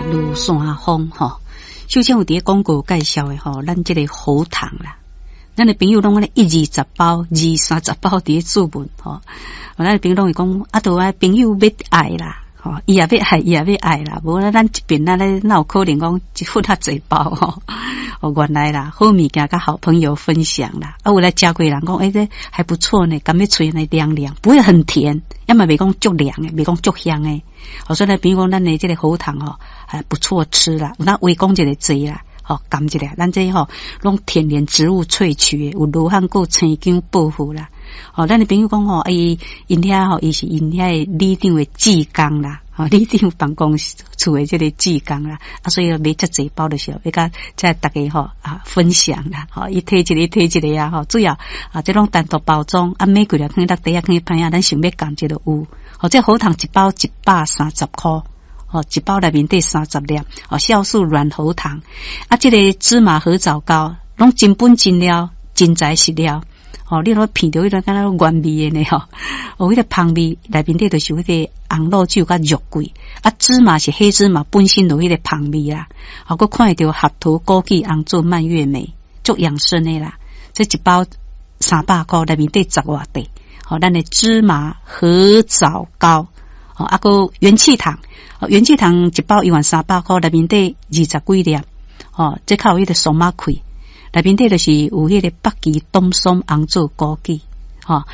芦山风吼。首先有伫广告介绍的吼，咱这个喉糖啦，咱的朋友拢咧120包、230包伫注文吼。咱的朋友拢会讲，啊，都爱朋友要爱啦，吼，伊也要爱，伊也要爱啦。无咱这边咱咧哪有可能讲一份较侪包吼？哦，原来啦，好物件甲好朋友分享啦。啊，有来食过人讲，这还不错呢，甘要吹来凉凉，不会很甜，要么袂讲足凉诶，袂讲足香诶。所以呢，比如讲咱的这个喉糖吼，还不错吃啦。有咱微讲一个济啦，吼，甘一下，咱这吼拢天然植物萃取的，有罗汉果、青姜、薄荷啦。哦，咱的朋友讲吼，因遐吼，伊是因遐的里长的志工啦，哦，里长办公处的这个志工啦，啊，所以买遮济包的时候，要甲在大家吼分享啦，吼，伊推一个推一个啊，吼，主要这种单独包装啊，每几粒放到底下，放歹啊，咱想要感觉都有。哦，这喉糖一包130块，哦，一包内面得30粒，哦，酵素软喉糖，啊，这个芝麻合枣糕，拢真本真料，真材实料。哦，你若闻到迄个敢若原味的呢吼，哦，迄个香味内面底就是迄个红肉酒甲肉桂，啊，芝麻是黑芝麻本身就迄个香味啦，哦，佮看到合桃、枸杞、红枣、蔓越莓，足养生的啦。这一包300块，内面底10外块，哦，咱的芝麻合枣糕，哦，啊，佮元气糖，哦，元气糖一包11300块，内面底20几粒，哦，这较有迄个松麻气。内面底就是有迄个北极冬松红枣枸杞，吼。